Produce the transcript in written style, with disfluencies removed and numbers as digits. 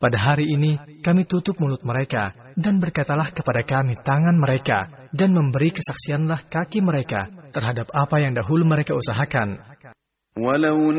Pada hari ini kami tutup mulut mereka, dan berkatalah kepada kami tangan mereka, dan memberi kesaksianlah kaki mereka terhadap apa yang dahulu mereka usahakan. ولو